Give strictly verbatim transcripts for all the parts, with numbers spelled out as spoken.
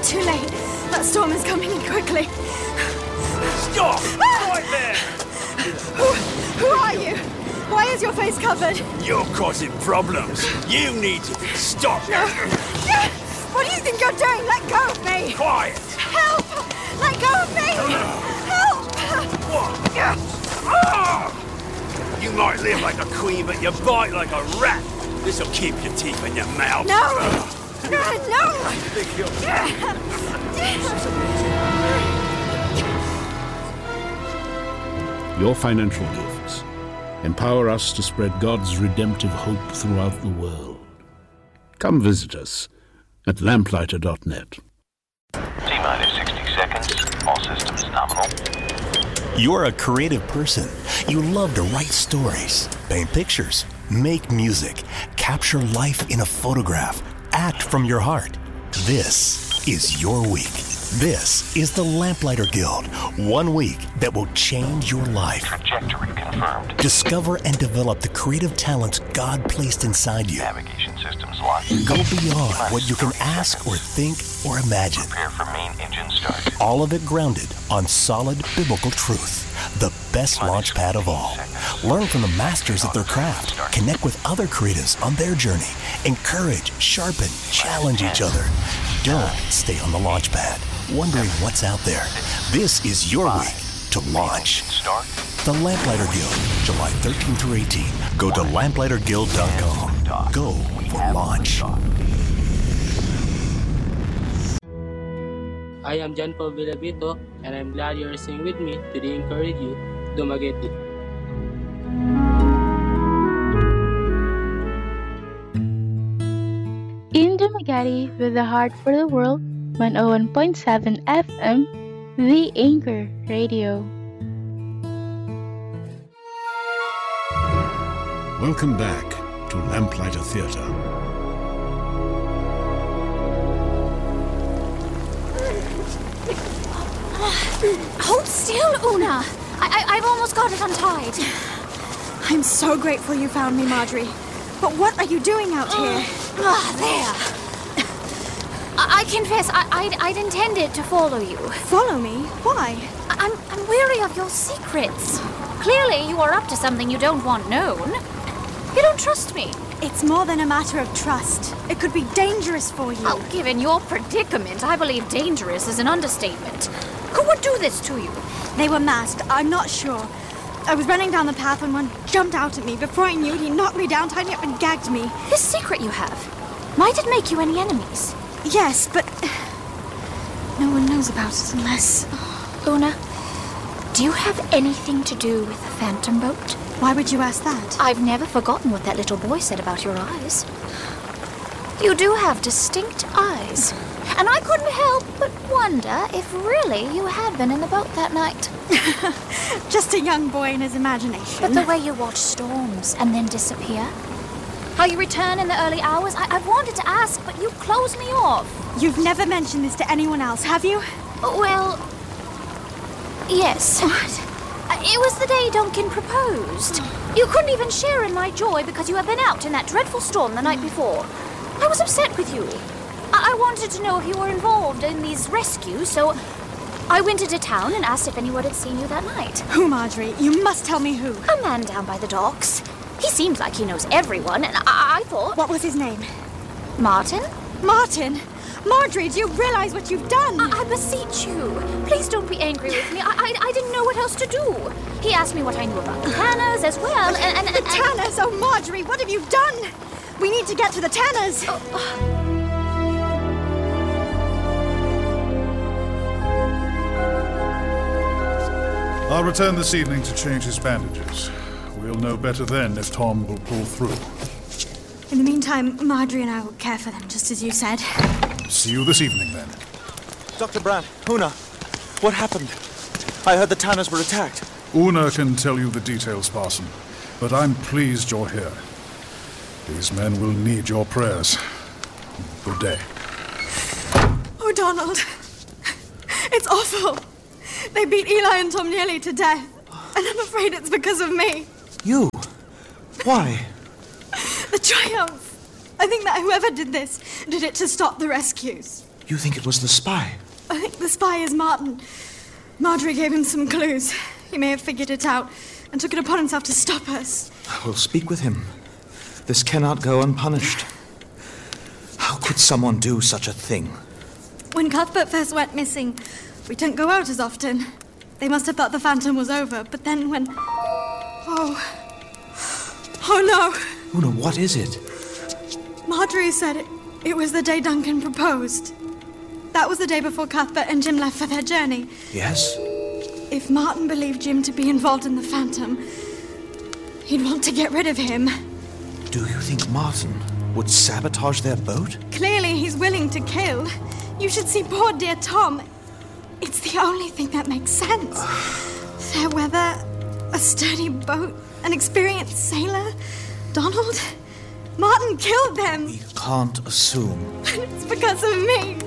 Too late. That storm is coming in quickly. Stop! Ah! Right there! Who, who are you? Why is your face covered? You're causing problems. You need to stop. No. What do you think you're doing? Let go of me! Quiet! Help! Let go of me! Help! What? Ah! You might live like a queen, but you bite like a rat. This'll keep your teeth in your mouth. No! No! Your financial gifts empower us to spread God's redemptive hope throughout the world. Come visit us at lamplighter dot net. T-minus sixty seconds. All systems nominal. You're a creative person. You love to write stories, paint pictures, make music, capture life in a photograph, act from your heart. This is your week. This is the Lamplighter Guild. One week that will change your life. Trajectory confirmed. Discover and develop the creative talents God placed inside you. Navigation systems locked. Go beyond what you can ask or think or imagine. Prepare for main engine start. All of it grounded on solid biblical truth. The best launch pad of all. Learn from the masters of their craft. Connect with other creatives on their journey. Encourage, sharpen, challenge each other. Don't stay on the launch pad, wondering what's out there. This is your week to launch. The Lamplighter Guild, July thirteenth through eighteenth. Go to lamplighter guild dot com. Go for launch. I am John Paul Villavito, and I'm glad you're staying with me to encourage you. Dumagetti. In Dumagetti, with a heart for the world, one oh one point seven F M, The Anchor Radio. Welcome back to Lamplighter Theatre. Hold still, Una! I, I, I've almost got it untied. I'm so grateful you found me, Marjorie. But what are you doing out here? Ah, there. I, I confess, I, I'd, I'd intended to follow you. Follow me? Why? I, I'm, I'm weary of your secrets. Clearly, you are up to something you don't want known. You don't trust me. It's more than a matter of trust. It could be dangerous for you. Oh, given your predicament, I believe dangerous is an understatement. Who would do this to you? They were masked. I'm not sure. I was running down the path when one jumped out at me. Before I knew it, he knocked me down, tied me up, and gagged me. This secret you have, might it make you any enemies? Yes, but no one knows about it unless... Una, do you have anything to do with the Phantom Boat? Why would you ask that? I've never forgotten what that little boy said about your eyes. You do have distinct eyes. And I couldn't help but wonder if really you had been in the boat that night. Just a young boy in his imagination. But the way you watch storms and then disappear, how you return in the early hours, I- I've wanted to ask, but you close me off. You've never mentioned this to anyone else, have you? Well, yes. What? It was the day Duncan proposed. You couldn't even share in my joy because you had been out in that dreadful storm the night before. I was upset with you. I, I wanted to know if you were involved in these rescues, so I went into town and asked if anyone had seen you that night. Who, Marjorie? You must tell me who. A man down by the docks. He seemed like he knows everyone, and I, I thought... What was his name? Martin? Martin? Marjorie, do you realize what you've done? I, I beseech you. Please don't be angry with me. I, I I didn't know what else to do. He asked me what I knew about the Tanners as well, and... and, and the Tanners? Oh, Marjorie, what have you done? We need to get to the Tanners. Oh, oh. I'll return this evening to change his bandages. We'll know better then if Tom will pull through. In the meantime, Marjorie and I will care for them, just as you said. See you this evening, then. Doctor Brandt, Una, what happened? I heard the Tanners were attacked. Una can tell you the details, Parson, but I'm pleased you're here. These men will need your prayers. Good day. Oh, Donald. It's awful. They beat Eli and Tom nearly to death, and I'm afraid it's because of me. You? Why? The Triumph. I think that whoever did this did it to stop the rescues. You think it was the spy? I think the spy is Martin. Marjorie gave him some clues. He may have figured it out and took it upon himself to stop us. I will speak with him. This cannot go unpunished. How could someone do such a thing? When Cuthbert first went missing, we didn't go out as often. They must have thought the Phantom was over, but then when... Oh... Oh no! Una, what is it? Marjorie said it, it was the day Duncan proposed. That was the day before Cuthbert and Jim left for their journey. Yes? If Martin believed Jim to be involved in the Phantom, he'd want to get rid of him. Do you think Martin would sabotage their boat? Clearly he's willing to kill. You should see poor dear Tom. It's the only thing that makes sense. Fair weather, a sturdy boat, an experienced sailor. Donald, Martin killed them. We can't assume. It's because of me.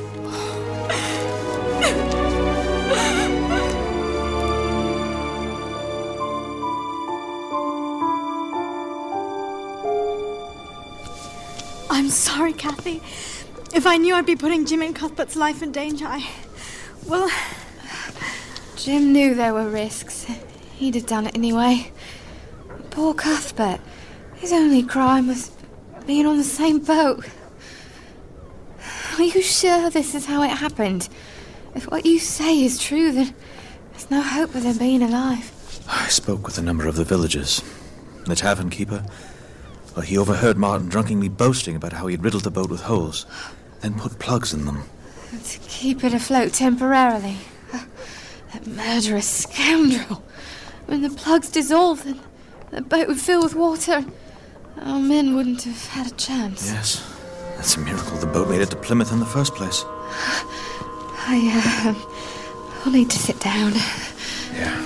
I'm sorry, Kathy. If I knew I'd be putting Jim and Cuthbert's life in danger, I... Well... Jim knew there were risks. He'd have done it anyway. Poor Cuthbert. His only crime was being on the same boat. Are you sure this is how it happened? If what you say is true, then there's no hope of them being alive. I spoke with a number of the villagers. The tavern keeper... Well, he overheard Martin drunkenly boasting about how he'd riddled the boat with holes, then put plugs in them. To keep it afloat temporarily. That murderous scoundrel. When the plugs dissolved, then the boat would fill with water. Our men wouldn't have had a chance. Yes, that's a miracle the boat made it to Plymouth in the first place. I, uh, I'll need to sit down. Yeah.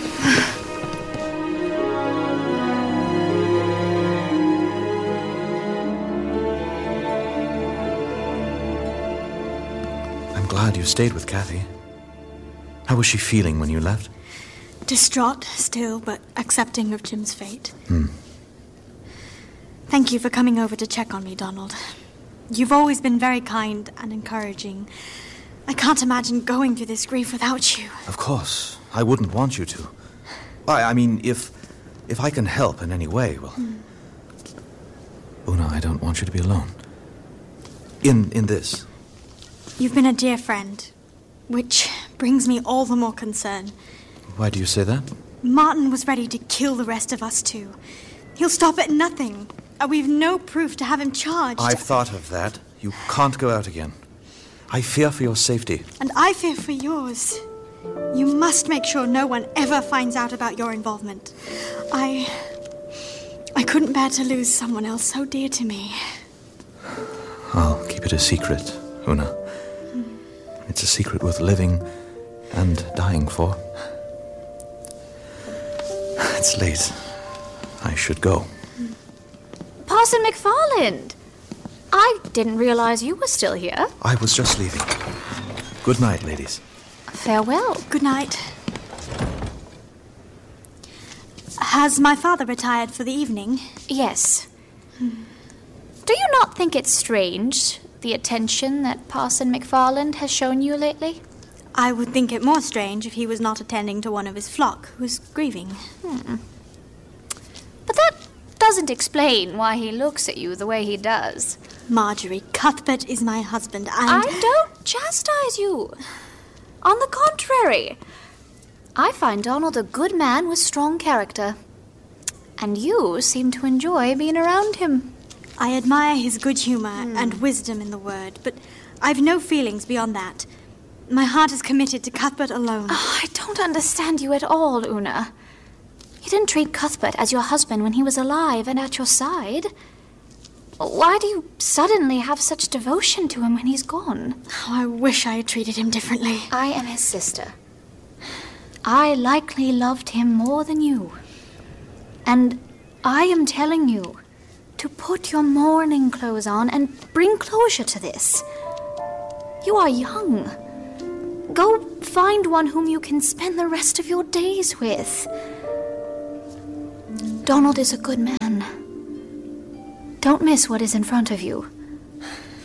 Glad you stayed with Kathy. How was she feeling when you left? Distraught still, but accepting of Jim's fate. Hmm. Thank you for coming over to check on me, Donald. You've always been very kind and encouraging. I can't imagine going through this grief without you. Of course. I wouldn't want you to. I, I mean, if if I can help in any way, well... Hmm. Una, I don't want you to be alone. In in this... You've been a dear friend, which brings me all the more concern. Why do you say that? Martin was ready to kill the rest of us too. He'll stop at nothing. Uh, we've no proof to have him charged. I've thought of that. You can't go out again. I fear for your safety. And I fear for yours. You must make sure no one ever finds out about your involvement. I... I couldn't bear to lose someone else so dear to me. I'll keep it a secret, Una. It's a secret worth living and dying for. It's late. I should go. Parson McFarland! I didn't realize you were still here. I was just leaving. Good night, ladies. Farewell. Good night. Has my father retired for the evening? Yes. Hmm. Do you not think it strange, the attention that Parson McFarland has shown you lately? I would think it more strange if he was not attending to one of his flock who's grieving. Hmm. But that doesn't explain why he looks at you the way he does. Marjorie, Cuthbert is my husband, and... I don't chastise you. On the contrary, I find Donald a good man with strong character. And you seem to enjoy being around him. I admire his good humour mm. and wisdom in the word, but I've no feelings beyond that. My heart is committed to Cuthbert alone. Oh, I don't understand you at all, Una. You didn't treat Cuthbert as your husband when he was alive and at your side. Why do you suddenly have such devotion to him when he's gone? Oh, I wish I had treated him differently. I am his sister. I likely loved him more than you. And I am telling you to put your mourning clothes on and bring closure to this. You are young. Go find one whom you can spend the rest of your days with. Donald is a good man. Don't miss what is in front of you.